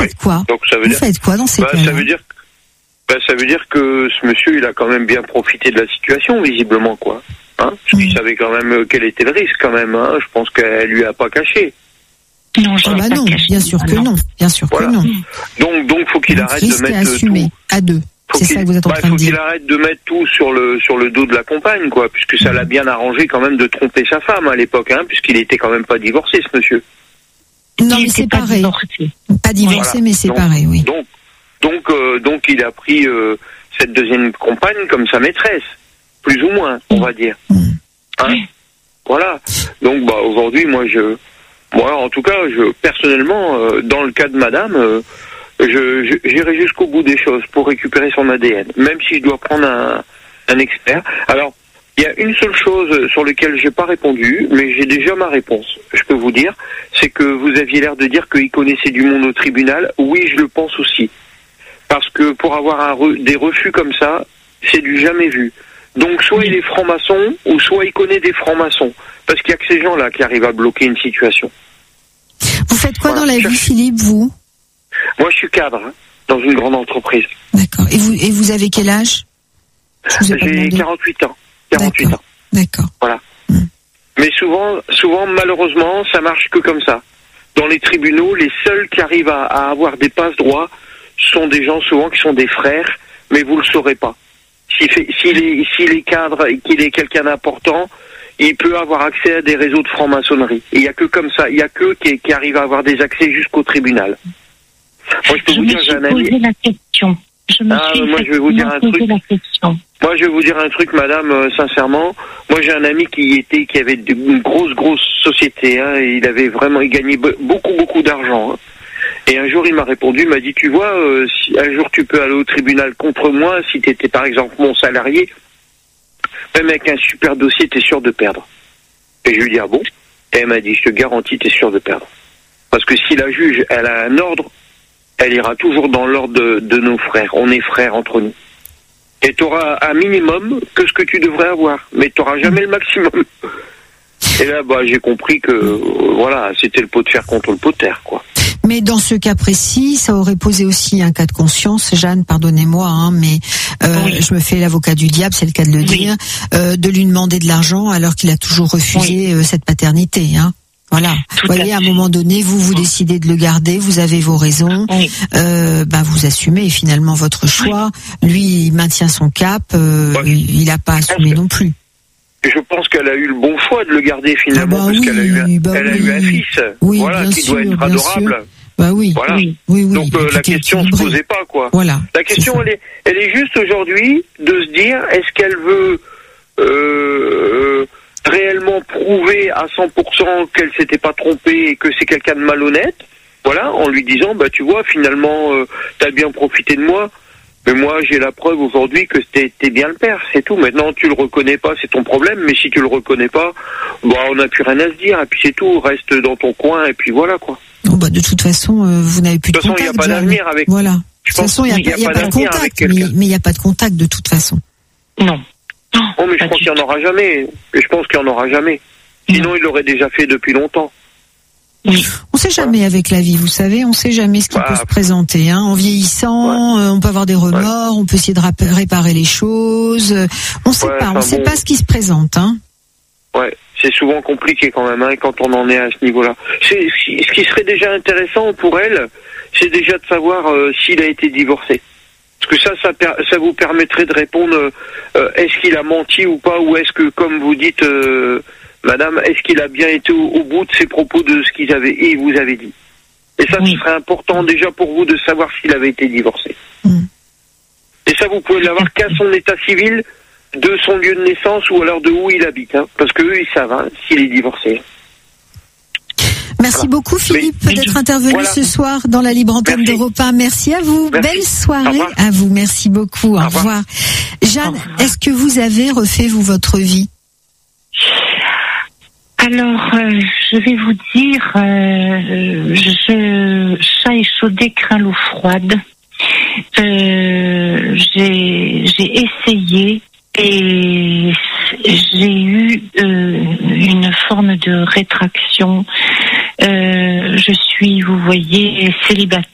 faites quoi? Donc vous faites quoi dans ces cas-là? Ça veut dire que ce monsieur, il a quand même bien profité de la situation, visiblement, quoi. Hein, parce qu'il savait quand même quel était le risque, quand même. Hein. Je pense qu'elle lui a pas caché. Non, non, bien sûr que non. Bien sûr que non. Donc, faut qu'il arrête de mettre assumé, tout. À deux. C'est ça que vous êtes en train de dire. Faut qu'il arrête de mettre tout sur le dos de la compagne, quoi, puisque ça l'a bien arrangé quand même de tromper sa femme à l'époque, hein, puisqu'il était quand même pas divorcé, ce monsieur. Non, mais séparé. Pas divorcé, mais séparé, oui. Donc, il a pris cette deuxième compagne comme sa maîtresse, plus ou moins, on va dire. Hein? Voilà. Donc, aujourd'hui, moi, en tout cas, personnellement, dans le cas de madame, j'irai jusqu'au bout des choses pour récupérer son ADN, même si je dois prendre un expert. Alors, il y a une seule chose sur laquelle j'ai pas répondu, mais j'ai déjà ma réponse. Je peux vous dire, c'est que vous aviez l'air de dire qu'il connaissait du monde au tribunal. Oui, je le pense aussi. Parce que pour avoir des refus comme ça, c'est du jamais vu. Donc soit il est franc-maçon, ou soit il connaît des francs-maçons. Parce qu'il y a que ces gens-là qui arrivent à bloquer une situation. Vous faites quoi dans la vie, Philippe, vous? Moi, je suis cadre, hein, dans une grande entreprise. D'accord. Et vous avez quel âge? J'ai 48 ans. 48 ans. D'accord. Voilà. Mais souvent, malheureusement, ça marche que comme ça. Dans les tribunaux, les seuls qui arrivent à avoir des passe-droits sont des gens souvent qui sont des frères, mais vous le saurez pas. S'il est cadre et qu'il est quelqu'un d'important, il peut avoir accès à des réseaux de franc-maçonnerie. Et il y a que comme ça, il y a que qui arrivent à avoir des accès jusqu'au tribunal. Moi, je peux vous dire, j'ai un ami. La question. Moi, je vais vous dire un truc. Moi, je vais vous dire un truc, madame, sincèrement. Moi, j'ai un ami qui avait une grosse société, hein, et il gagnait beaucoup d'argent, hein. Et un jour, il m'a répondu, il m'a dit, tu vois, si un jour tu peux aller au tribunal contre moi, si tu étais par exemple mon salarié, même avec un super dossier, tu es sûr de perdre. Et je lui ai dit, ah bon? Et elle m'a dit, je te garantis, tu es sûr de perdre. Parce que si la juge, elle a un ordre, elle ira toujours dans l'ordre de nos frères. On est frères entre nous. Et tu auras un minimum que ce que tu devrais avoir, mais tu n'auras jamais le maximum. Et là, j'ai compris que, voilà, c'était le pot de fer contre le pot de terre, quoi. Mais dans ce cas précis, ça aurait posé aussi un cas de conscience, Jeanne, pardonnez-moi, hein, mais je me fais l'avocat du diable, c'est le cas de le dire, de lui demander de l'argent alors qu'il a toujours refusé cette paternité, hein. Voilà. Vous voyez, à un moment donné, vous décidez de le garder, vous avez vos raisons, vous assumez finalement votre choix. Lui, il maintient son cap, il n'a pas assumé non plus. Je pense qu'elle a eu le bon choix de le garder finalement, parce qu'elle a eu un fils, qui doit être adorable. Voilà. Oui. Donc la question ne se posait pas, quoi. Voilà. La question, elle est juste aujourd'hui de se dire, est-ce qu'elle veut réellement prouver à 100% qu'elle s'était pas trompée et que c'est quelqu'un de malhonnête, voilà, en lui disant, tu vois, finalement, t'as bien profité de moi. Mais moi, j'ai la preuve aujourd'hui que t'es bien le père, c'est tout. Maintenant, tu le reconnais pas, c'est ton problème. Mais si tu le reconnais pas, on n'a plus rien à se dire. Et puis c'est tout, reste dans ton coin. Et puis voilà, quoi. De toute façon, vous n'avez plus de contact. De toute façon, il n'y a pas d'avenir avec. Voilà. De toute façon, il n'y a pas de contact. Mais il n'y a pas de contact de toute façon. Non. Oh, mais je pense qu'il n'y en aura jamais. Je pense qu'il n'y en aura jamais. Sinon, il l'aurait déjà fait depuis longtemps. Oui. On sait jamais avec la vie, vous savez, on sait jamais ce qui peut se présenter. Hein. En vieillissant, on peut avoir des remords, on peut essayer de réparer les choses. On sait pas, on sait pas ce qui se présente. Hein. Ouais, c'est souvent compliqué quand même, hein, quand on en est à ce niveau-là. Ce qui serait déjà intéressant pour elle, c'est déjà de savoir s'il a été divorcé. Parce que ça vous permettrait de répondre, est-ce qu'il a menti ou pas, ou est-ce que, comme vous dites, madame, est-ce qu'il a bien été au bout de ses propos de ce qu'il vous avait dit? Et ça, ce serait important déjà pour vous de savoir s'il avait été divorcé. Et ça, vous pouvez l'avoir qu'à son état civil, de son lieu de naissance ou alors de où il habite. Hein, parce qu'eux, ils savent s'il est divorcé. Merci beaucoup, Philippe, d'être intervenu ce soir dans la libre antenne d'Europe 1. Merci à vous. Merci. Belle soirée à vous. Merci beaucoup. Au revoir. Jeanne, est-ce que vous avez refait, votre vie? Alors, je vais vous dire, chat échaudé craint l'eau froide. J'ai essayé et j'ai eu une forme de rétraction. Je suis, vous voyez, célibataire